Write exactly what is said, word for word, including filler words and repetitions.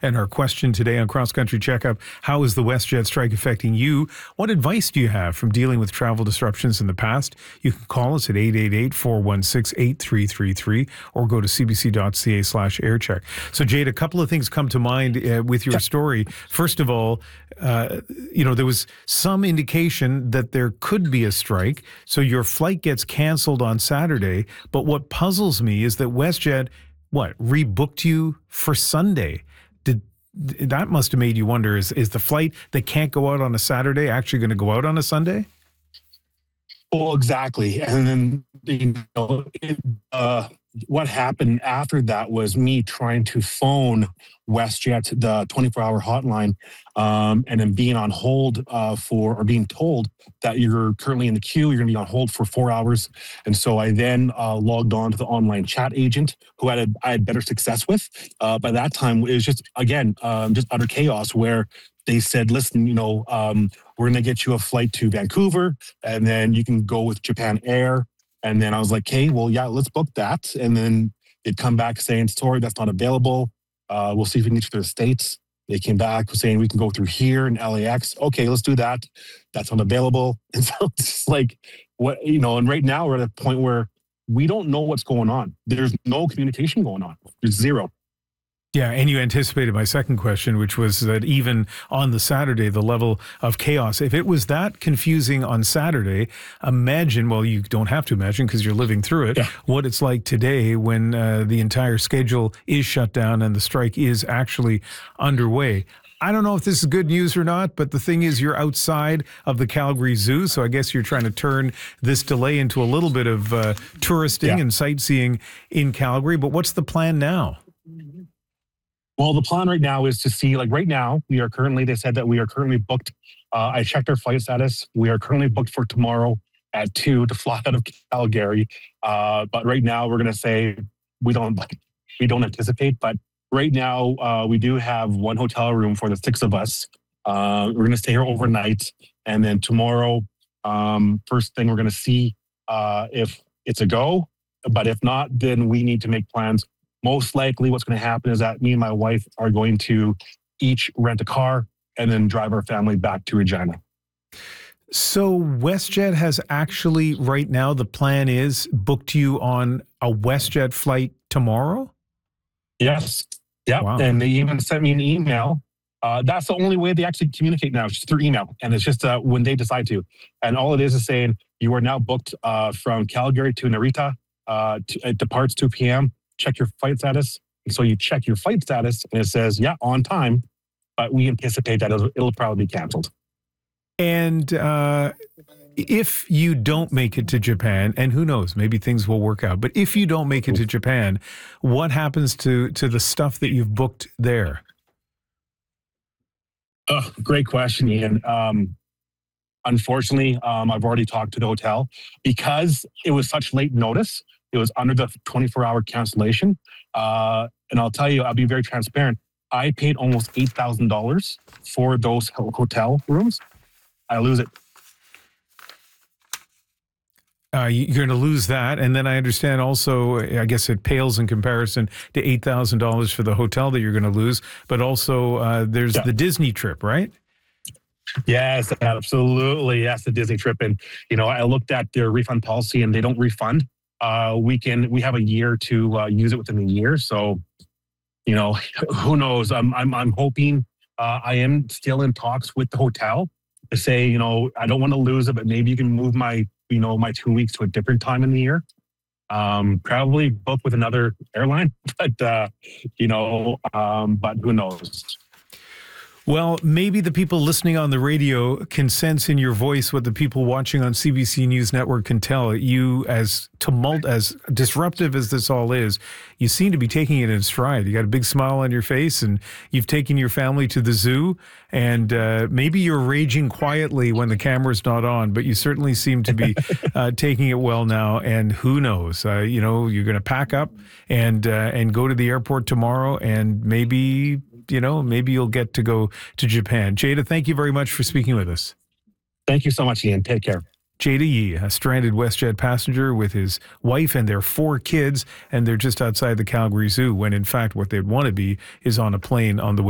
And our question today on Cross Country Checkup, how is the WestJet strike affecting you? What advice do you have from dealing with travel disruptions in the past? You can call us at eight eight eight, four one six, eight three three three or go to cbc.ca slash aircheck. So, Jade, a couple of things come to mind uh, with your story. First of all, uh, you know, there was some indication that there could be a strike, so your flight gets canceled on Saturday. But what puzzles me is that WestJet, what, rebooked you for Sunday? Did that must have made you wonder, is, is the flight that can't go out on a Saturday actually going to go out on a Sunday? Well, exactly. And then, you know, it, uh, what happened after that was me trying to phone WestJet, the twenty-four hour hotline, um, and then being on hold uh, for, or being told that you're currently in the queue, you're going to be on hold for four hours. And so I then uh, logged on to the online chat agent who I had, I had better success with. Uh, by that time, it was just, again, um, just utter chaos where they said, listen, you know, um, we're going to get you a flight to Vancouver, and then you can go with Japan Air. And then I was like, hey, well, yeah, let's book that. And then they'd come back saying, sorry, that's not available. Uh, we'll see if we can get you to the States. They came back saying we can go through here in L A X. Okay, let's do that. That's not available. And so it's just like, what, you know, and right now we're at a point where we don't know what's going on. There's no communication going on. There's zero. Yeah, and you anticipated my second question, which was that even on the Saturday, the level of chaos, if it was that confusing on Saturday, imagine, well, you don't have to imagine because you're living through it, yeah. what it's like today when uh, the entire schedule is shut down and the strike is actually underway. I don't know if this is good news or not, but the thing is you're outside of the Calgary Zoo, so I guess you're trying to turn this delay into a little bit of uh, touristing yeah. and sightseeing in Calgary. But what's the plan now? Well, the plan right now is to see, like right now, we are currently, they said that we are currently booked. Uh, I checked our flight status. We are currently booked for tomorrow at two to fly out of Calgary. Uh, but right now we're going to say we don't, we don't anticipate, but right now uh, we do have one hotel room for the six of us. Uh, we're going to stay here overnight. And then tomorrow, um, first thing we're going to see uh, if it's a go, but if not, then we need to make plans. Most likely what's going to happen is that me and my wife are going to each rent a car and then drive our family back to Regina. So WestJet has actually, right now, the plan is booked you on a WestJet flight tomorrow? Yes. Yeah. Wow. And they even sent me an email. Uh, that's the only way they actually communicate now, just through email. And it's just uh, when they decide to. And all it is is saying, you are now booked uh, from Calgary to Narita. Uh, to, it departs two p m Check your flight status. And so you check your flight status and it says, yeah, on time, but we anticipate that it'll, it'll probably be canceled. And uh, if you don't make it to Japan, and who knows, maybe things will work out, but if you don't make it to Japan, what happens to, to the stuff that you've booked there? Oh, great question, Ian. Um, unfortunately, um, I've already talked to the hotel because it was such late notice. It was under the twenty-four hour cancellation. Uh, and I'll tell you, I'll be very transparent. I paid almost eight thousand dollars for those hotel rooms. I lose it. Uh, you're going to lose that. And then I understand also, I guess it pales in comparison to eight thousand dollars for the hotel that you're going to lose. But also uh, there's yeah. the Disney trip, right? Yes, absolutely. Yes, the Disney trip. And, you know, I looked at their refund policy and they don't refund. Uh, we can, we have a year to uh, use it within a year. So, you know, who knows? I'm, I'm, I'm hoping, uh, I am still in talks with the hotel to say, you know, I don't want to lose it, but maybe you can move my, you know, my two weeks to a different time in the year. Um, probably book with another airline, but, uh, you know, um, but who knows? Well, maybe the people listening on the radio can sense in your voice what the people watching on C B C News Network can tell. You, as tumult, as disruptive as this all is, you seem to be taking it in stride. You got a big smile on your face, and you've taken your family to the zoo. And uh, maybe you're raging quietly when the camera's not on, but you certainly seem to be uh, taking it well now. And who knows? Uh, you know, you're going to pack up and uh, and go to the airport tomorrow, and maybe. You know, maybe you'll get to go to Japan. Jada, thank you very much for speaking with us. Thank you so much, Ian. Take care. Jada Yee, a stranded WestJet passenger with his wife and their four kids, and they're just outside the Calgary Zoo when, in fact, what they'd want to be is on a plane on the way.